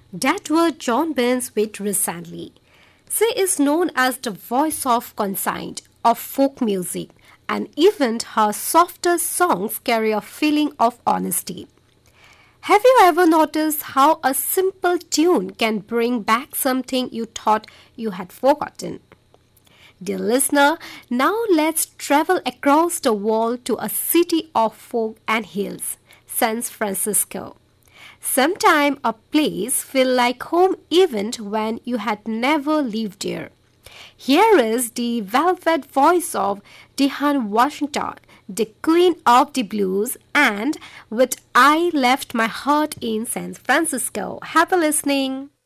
That was John Burns with recently. She is known as the voice of conscience of folk music, and even her softer songs carry a feeling of honesty. Have you ever noticed how a simple tune can bring back something you thought you had forgotten? Dear listener, now let's travel across the world to a city of fog and hills, San Francisco. Sometimes a place feels like home even when you had never lived there. Here is the velvet voice of Diane Washington, the queen of the blues, and with I Left My Heart in San Francisco. Happy listening!